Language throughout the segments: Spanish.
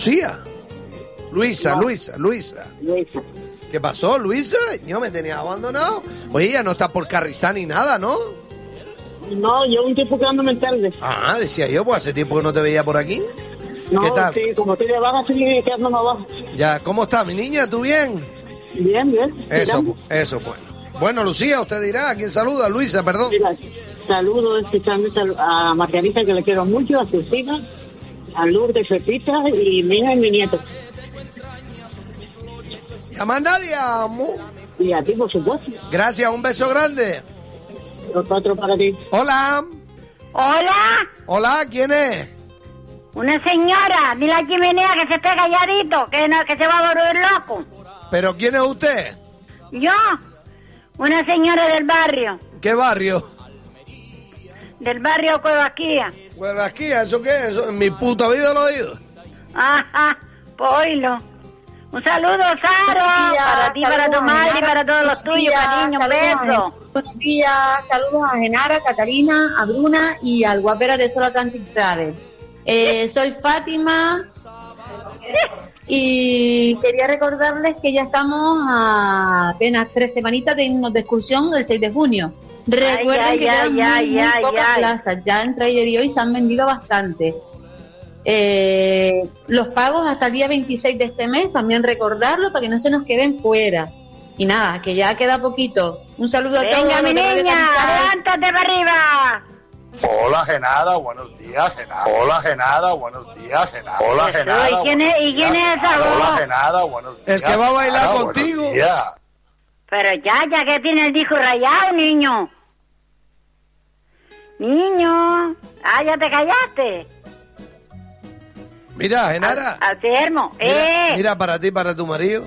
Luisa. ¿Qué pasó, Luisa? Yo me tenía abandonado. Oye, ella no está por Carrizal ni nada, ¿no? No, yo un tiempo quedándome tarde. Ah, decía yo, pues hace tiempo que no te veía por aquí. No, ¿Qué tal? sí, como estoy de baja, sí, quedándome abajo. Ya, ¿cómo está mi niña? ¿Tú bien? Bien. Eso, bueno. Bueno, Lucía, usted dirá, ¿a quién saluda? Luisa, perdón. Mira, saludo especialmente a Margarita, que le quiero mucho, a sus hijas, a Lourdes, Pepita y mi hija y mi nieto. Llama a nadie, amo. Y a ti, por supuesto. Gracias, un beso grande. Los cuatro para ti. Hola. Hola, ¿quién es? Una señora, dile a Chimenea que se esté calladito, que se va a volver loco. ¿Pero quién es usted? Yo, una señora del barrio. ¿Qué barrio? Del barrio Cuevasquía. ¿Cuevasquía? ¿Eso qué es? ¿Eso en mi puta vida lo he oído? Ajá, pues oílo. Un saludo, Saro, para ti, para tu madre y para todos los tuyos, cariño, un beso. Buenos días, saludos a Genara, a Catalina, a Bruna y al guapera de Solo Atlantic Travel. Soy Fátima y quería recordarles que ya estamos a apenas 3 semanitas de irnos de excursión el 6 de junio. Recuerden que quedan muy pocas plazas, ya entre ayer y hoy se han vendido bastante. Los pagos hasta el día 26 de este mes, también recordarlo para que no se nos queden fuera. Y nada, que ya queda poquito. Un saludo a todos. Venga, mi niña, levántate para arriba. Hola, Genara, buenos días, Genara. Hola, Genara, buenos días, Genara. Hola, Genara. ¿Y quién es esa voz? Hola, Genara, buenos días. El que va a bailar contigo. Pero ya que tiene el disco rayado, niño. Niño. Ah, ya te callaste. Mira, Genara. Altermo. Mira, para ti, para tu marido.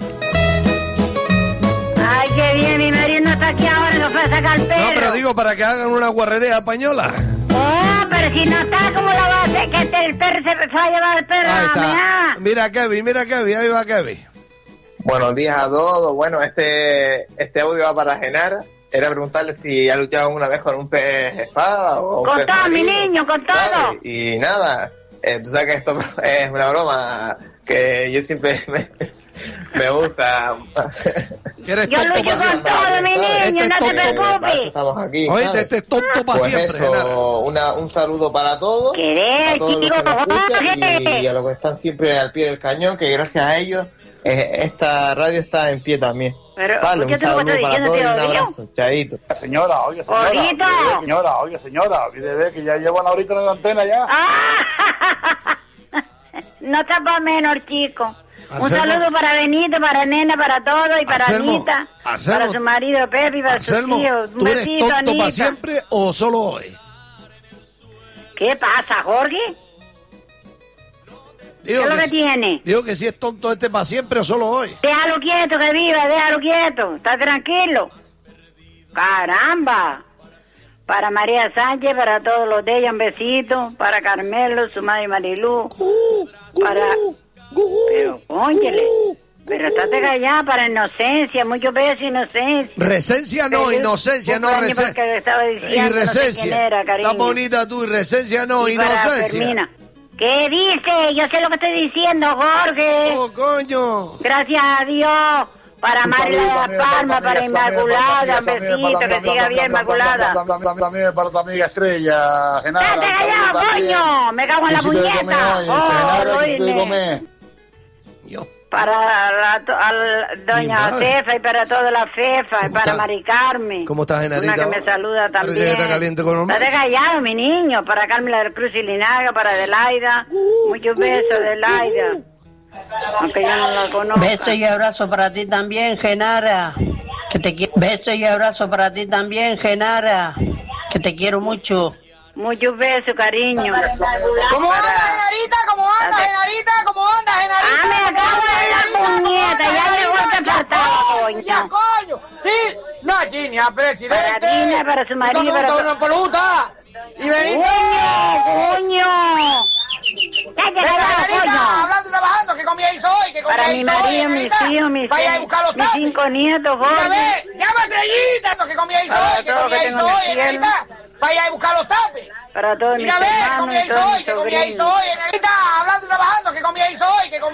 Ay, qué bien, mi marido no está aquí ahora, no fue a sacar el perro. No, pero digo, para que hagan una guarrería española. Oh, pero si no está, ¿cómo lo va a hacer? Que el perro se va a llevar el perro. Ahí está. Mira, Kevin, ahí va Kevin. Buenos días a todos. Bueno, este audio va para Genara. Era preguntarle si ha luchado una vez con un pez espada o un con pez todo, marino, mi niño, con todo. ¿sabes? Y nada, tú sabes que esto es una broma que yo siempre me gusta. Yo lucho con todo, mi niño, no te preocupes. Para eso estamos aquí. Oye, este es tonto para pues siempre. Eso, un saludo para todos. A todos los que nos escuchan y a los que están siempre al pie del cañón, que gracias a ellos esta radio está en pie también. Pero, vale, un saludo para todos y un abrazo. Chaito. Señora, olvide ver que ya llevo una horita en la antena ya. No está para menos, chico. Anselmo. Un saludo para Benito, para Nena, para todos y para Anselmo, Anita, Anselmo, para su marido Pepe y para Anselmo, sus tíos. Un ¿tú eres besito, tonto Anita. para siempre o solo hoy? ¿Qué pasa, Jorge? ¿Qué es lo que tiene? Digo que si es tonto para siempre o solo hoy. Déjalo quieto, que viva, déjalo quieto. Está tranquilo. Caramba. Para María Sánchez, para todos los de ella, un besito. Para Carmelo, su madre Marilú. Para... Pero, óyele. Pero estate callada, para Inocencia. Muchos besos, Inocencia. Recencia no, Inocencia no, Recencia. Y Recencia. No sé está bonita tú, y Recencia no, y Inocencia. Fermina. ¿Qué dice? Yo sé lo que estoy diciendo, Jorge. Oh, coño. Gracias a Dios. Para María de la Palma, para Inmaculada, un besito, que siga bien, Inmaculada. También para tu amiga Estrella, Genara. ¡Date callado, coño! ¡Me cago en la puñeta! Para doña Cefa y para toda la Cefa y para Mari Carmen. ¿Cómo estás, Genarita? Una que me saluda también. Está caliente con nosotros. Estate callado, mi niño. Para Carmen del Cruz y Linaga, para Adelaida. Muchos besos, Adelaida. Aunque yo no la conozco. Beso y abrazo para ti también, Genara. Que te quiero. Beso y abrazo para ti también, Genara. Que te quiero mucho. Muchos besos, cariño. ¿Cómo anda, Genarita? ¿Cómo anda, Genarita? ¿Cómo anda, Genarita? Ah, me acabo de dar la puñeta. Ya llegó el apartado, coño. Ya, coño. Sí, la Ginia, presidente. Para Ginia, para su marido, para una poluta. Y veniste. ¡Coño! Hablando, trabajando, ¿qué comíais hoy? Para mi marido, mis hijos, mis 5 nietos, Jorge. Llama a Estrellita, ¿qué comíais hoy? ¿Qué comíais hoy, Genarita? Vaya a buscar los tapes. para todos mis hermanos y todos mis sobrinos. ¿Qué comíais hoy, Genarita? Hablando y trabajando, ¿qué comíais hoy?